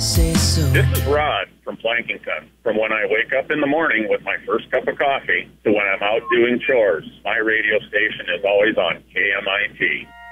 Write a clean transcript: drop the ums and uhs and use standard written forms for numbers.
say so. This is Rod from Plankington. From when I wake up in the morning with my first cup of coffee to when I'm out doing chores, my radio station is always on KMIT.